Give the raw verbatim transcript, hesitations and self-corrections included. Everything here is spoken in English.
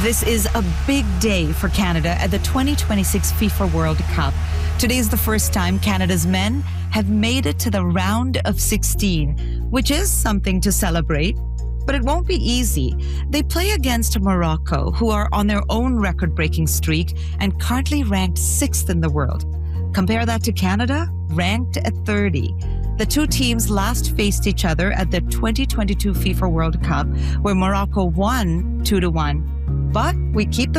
This is a big day for Canada at the twenty twenty-six FIFA World Cup. Today is the first time Canada's men have made it to the round of sixteen, which is something to celebrate. But it won't be easy. They play against Morocco, who are on their own record-breaking streak and currently ranked sixth in the world. Compare that to Canada, ranked at thirty. The two teams last faced each other at the twenty twenty-two FIFA World Cup, where Morocco won two to one. But we keep the